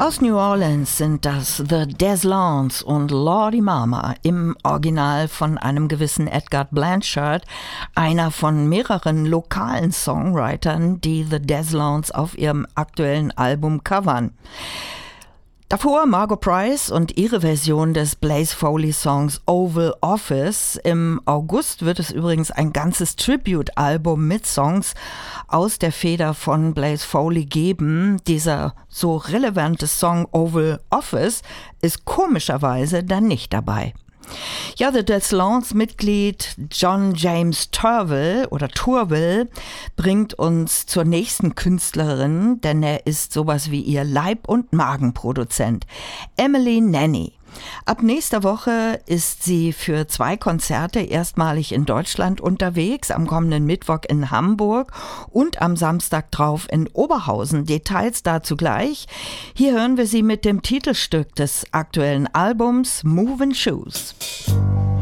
Aus New Orleans sind das The Deslans und Lordy Mama, im Original von einem gewissen Edgar Blanchard, einer von mehreren lokalen Songwritern, die The Deslans auf ihrem aktuellen Album covern. Davor Margo Price und ihre Version des Blaze Foley-Songs Oval Office. Im August wird es übrigens ein ganzes Tribute-Album mit Songs aus der Feder von Blaze Foley geben. Dieser so relevante Song Oval Office ist komischerweise dann nicht dabei. Ja, The Deslans-Mitglied John James Turville bringt uns zur nächsten Künstlerin, denn er ist sowas wie ihr Leib- und Magenproduzent, Emily Nanny. Ab nächster Woche ist sie für 2 Konzerte erstmalig in Deutschland unterwegs, am kommenden Mittwoch in Hamburg und am Samstag drauf in Oberhausen. Details dazu gleich. Hier hören wir sie mit dem Titelstück des aktuellen Albums Movin' Shoes.